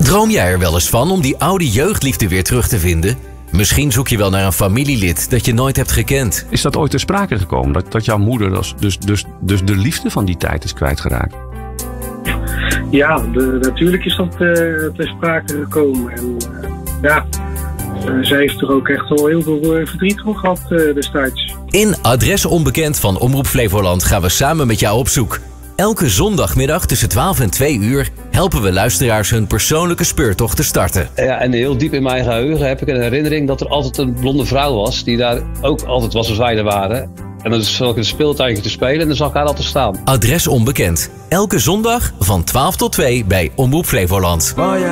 Droom jij er wel eens van om die oude jeugdliefde weer terug te vinden? Misschien zoek je wel naar een familielid dat je nooit hebt gekend. Is dat ooit ter sprake gekomen? Dat jouw moeder dus de liefde van die tijd is kwijtgeraakt? Ja, natuurlijk is dat ter sprake gekomen. En zij heeft er ook echt wel heel veel verdriet van gehad destijds. In Adres Onbekend van Omroep Flevoland gaan we samen met jou op zoek. Elke zondagmiddag tussen 12 en 2 uur helpen we luisteraars hun persoonlijke speurtocht te starten. Ja, en heel diep in mijn geheugen heb ik een herinnering dat er altijd een blonde vrouw was die daar ook altijd was als wij er waren. En dan zat ik in een speeltuintje te spelen en dan zag ik haar altijd staan. Adres Onbekend. Elke zondag van 12 tot 2 bij Omroep Flevoland.